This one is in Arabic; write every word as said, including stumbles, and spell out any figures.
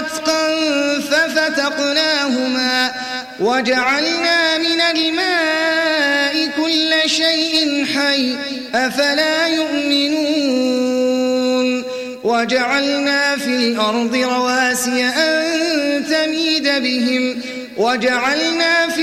رتقا ففتقناهما وجعلنا من الماء كل شيء حي أفلا يؤمنون وجعلنا في الأرض رواسي أن تميد بهم وجعلنا في